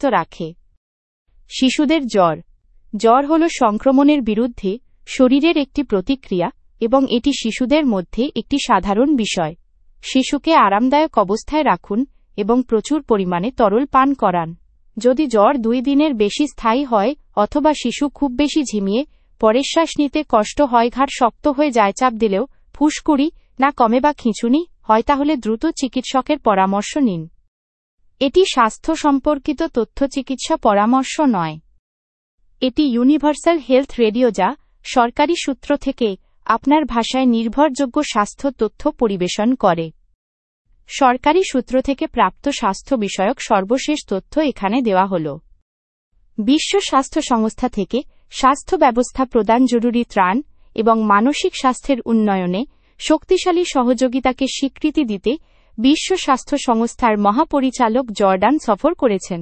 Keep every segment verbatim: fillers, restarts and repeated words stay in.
সুরক্ষিত রাখে। শিশুদের জ্বর জ্বর হল সংক্রমণের বিরুদ্ধে শরীরের একটি প্রতিক্রিয়া এবং এটি শিশুদের মধ্যে একটি সাধারণ বিষয়। শিশুকে আরামদায়ক অবস্থায় রাখুন এবং প্রচুর পরিমাণে তরল পান করান। যদি জ্বর দুই দিনের বেশি স্থায়ী হয় অথবা শিশু খুব বেশি ঝিমিয়ে পরে শ্বাস নিতে কষ্ট হয়, ঘাড় শক্ত হয়ে যায়, চাপ দিলেও ফুসকুড়ি না কমে বা খিঁচুনি হয়, তাহলে দ্রুত চিকিৎসকের পরামর্শ নিন। এটি স্বাস্থ্য সম্পর্কিত তথ্য, চিকিৎসা পরামর্শ নয়। এটি ইউনিভার্সাল হেলথ রেডিও, যা সরকারি সূত্র থেকে আপনার ভাষায় নির্ভরযোগ্য স্বাস্থ্য তথ্য পরিবেশন করে। সরকারি সূত্র থেকে প্রাপ্ত স্বাস্থ্য বিষয়ক সর্বশেষ তথ্য এখানে দেওয়া হল। বিশ্ব স্বাস্থ্য সংস্থা থেকে স্বাস্থ্য ব্যবস্থা প্রদান জরুরি ত্রাণ এবং মানসিক স্বাস্থ্যের উন্নয়নে শক্তিশালী সহযোগিতাকে স্বীকৃতি দিতে বিশ্ব স্বাস্থ্য সংস্থার মহাপরিচালক জর্ডান সফর করেছেন।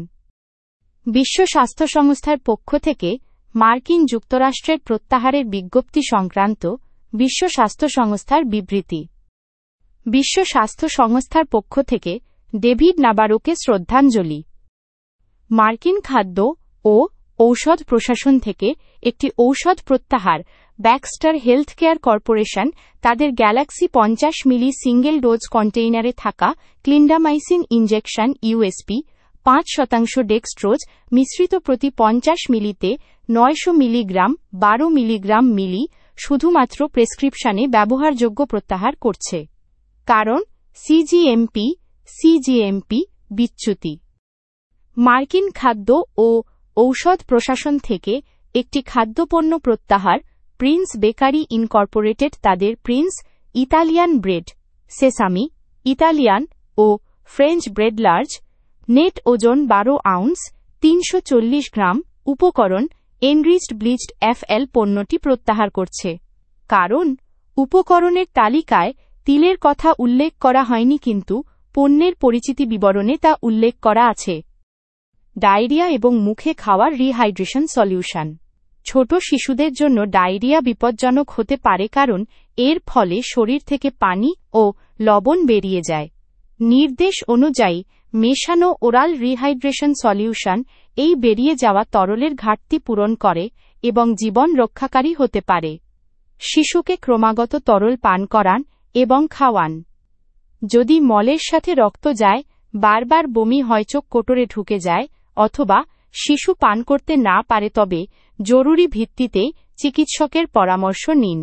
বিশ্ব স্বাস্থ্য সংস্থার পক্ষ থেকে মার্কিন যুক্তরাষ্ট্রের প্রত্যাহারের বিজ্ঞপ্তি সংক্রান্ত বিশ্ব স্বাস্থ্য সংস্থার বিবৃতি। বিশ্ব স্বাস্থ্য সংস্থার পক্ষ থেকে ডেভিড নাবারোকে শ্রদ্ধাঞ্জলি। মার্কিন খাদ্য ও ঔষধ প্রশাসন থেকে একটি ঔষধ প্রত্যাহার। ব্যাক্সটার হেলথকেয়ার কর্পোরেশন তাদের গ্যালাক্সি পঞ্চাশ মিলি সিঙ্গেল ডোজ কন্টেইনারে থাকা ক্লিন্ডামাইসিন ইনজেকশন ইউএসপি পাঁচ শতাংশ ডেক্সট্রোজ মিশ্রিত প্রতি পঞ্চাশ মিলিতে নয়শো মিলিগ্রাম বারো মিলিগ্রাম মিলি শুধুমাত্র প্রেসক্রিপশনে ব্যবহারযোগ্য প্রত্যাহার করছে। কারণ সিজিএমপি সিজিএমপি বিচ্যুতি। মার্কিন খাদ্য ও ঔষধ প্রশাসন থেকে একটি খাদ্যপণ্য প্রত্যাহার। প্রিন্স বেকারি ইনকর্পোরেটেড তাদের Prince Italian bread, sesame Italian ও ফ্রেঞ্চ ব্রেড লার্জ নেট ওজন বারো আউন্স তিনশো চল্লিশ গ্রাম উপকরণ এনরিচড ব্লিচড এফএল পণ্যটি প্রত্যাহার করছে। কারণ উপকরণের তালিকায় তিলের কথা উল্লেখ করা হয়নি কিন্তু পণ্যের পরিচিতি বিবরণে তা উল্লেখ করা আছে। ডায়রিয়া এবং মুখে খাওয়ার রিহাইড্রেশন সলিউশন। ছোট শিশুদের জন্য ডায়রিয়া বিপজ্জনক হতে পারে কারণ এর ফলে শরীর থেকে পানি ও লবণ বেরিয়ে যায়। নির্দেশ অনুযায়ী মেশানো ওরাল রিহাইড্রেশন সলিউশন এই বেরিয়ে যাওয়া তরলের ঘাটতি পূরণ করে এবং জীবন রক্ষাকারী হতে পারে। শিশুকে ক্রমাগত তরল পান করান এবং খাওয়ান। যদি মলের সাথে রক্ত যায়, বারবার বমি হয়, চোখ কোটরে ঢুকে যায় অথবা শিশু পান করতে না পারে তবে জরুরি ভিত্তিতে চিকিৎসকের পরামর্শ নিন।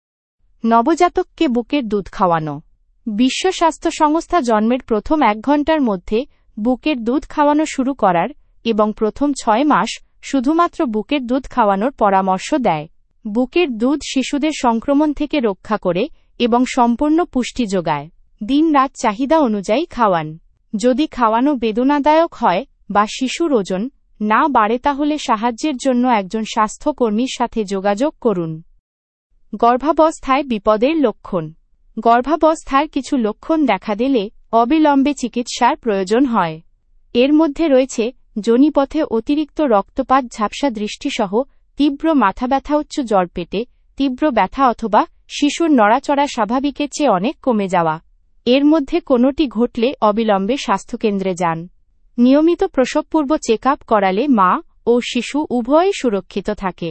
নবজাতককে বুকের দুধ খাওয়ানো। বিশ্ব স্বাস্থ্য সংস্থা জন্মের প্রথম এক ঘন্টার মধ্যে বুকের দুধ খাওয়ানো শুরু করার এবং প্রথম ছয় মাস শুধুমাত্র বুকের দুধ খাওয়ানোর পরামর্শ দেয়। বুকের দুধ শিশুদের সংক্রমণ থেকে রক্ষা করে এবং সম্পূর্ণ পুষ্টি যোগায়। দিন-রাত চাহিদা অনুযায়ী খাওয়ান। যদি খাওয়ানো বেদনাদায়ক হয় বা শিশুর ওজন না বাড়ে তাহলে সাহায্যের জন্য একজন স্বাস্থ্যকর্মীর সাথে যোগাযোগ করুন। গর্ভাবস্থায় বিপদের লক্ষণ। গর্ভাবস্থার কিছু লক্ষণ দেখা দিলে অবিলম্বে চিকিৎসার প্রয়োজন হয়। এর মধ্যে রয়েছে যোনিপথে অতিরিক্ত রক্তপাত, ঝাপসা দৃষ্টিসহ তীব্র মাথাব্যথা, উচ্চ জ্বর, পেটে তীব্র ব্যথা অথবা শিশুর নড়াচড়া স্বাভাবিকের চেয়ে অনেক কমে যাওয়া। এর মধ্যে কোনটি ঘটলে অবিলম্বে স্বাস্থ্যকেন্দ্রে যান। নিয়মিত প্রসবপূর্ব চেকআপ করালে মা ও শিশু উভয়ই সুরক্ষিত থাকে।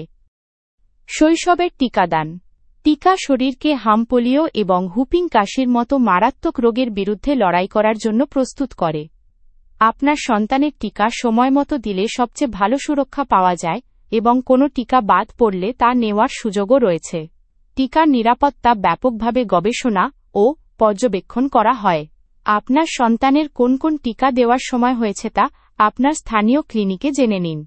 শৈশবের টিকাদান। টিকা শরীরকে হাঁপানিও এবং হুপিং কাশির মতো মারাত্মক রোগের বিরুদ্ধে লড়াই করার জন্য প্রস্তুত করে। আপনার সন্তানের টিকা সময়মতো দিলে সবচেয়ে ভালো সুরক্ষা পাওয়া যায় এবং কোনো টিকা বাদ পড়লে তা নেওয়ার সুযোগও রয়েছে। টিকার নিরাপত্তা ব্যাপকভাবে গবেষণা ও পর্যবেক্ষণ করা হয়। আপনার সন্তানের কোন কোন টিকা দেওয়ার সময় হয়েছে তা আপনার স্থানীয় ক্লিনিকে জেনে নিন।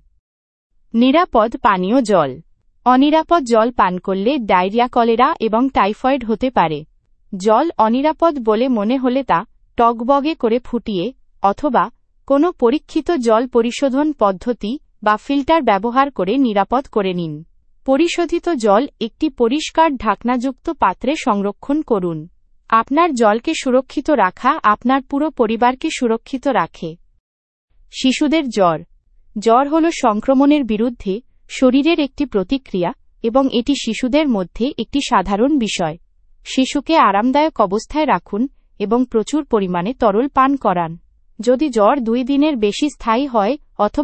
নিরাপদ পানীয় জল। অনিরাপদ জল পান করলে ডায়রিয়া, কলেরা এবং টাইফয়েড হতে পারে। জল অনিরাপদ বলে মনে হলে তা টগবগে করে ফুটিয়ে অথবা কোনো পরীক্ষিত জল পরিশোধন পদ্ধতি বা ফিল্টার ব্যবহার করে নিরাপদ করে নিন। পরিশোধিত জল একটি পরিষ্কার ঢাকনাযুক্ত পাত্রে সংরক্ষণ করুন। আপনার জলকে সুরক্ষিত রাখা আপনার পুরো পরিবারকে সুরক্ষিত রাখে। শিশুদের জ্বর। জ্বর হল সংক্রমণের বিরুদ্ধে শরীরের একটি প্রতিক্রিয়া এবং এটি শিশুদের মধ্যে একটি সাধারণ বিষয়। শিশুকে আরামদায়ক অবস্থায় রাখুন এবং প্রচুর পরিমাণে তরল পান করান। যদি জ্বর দুই দিনের বেশি স্থায়ী হয় অথবা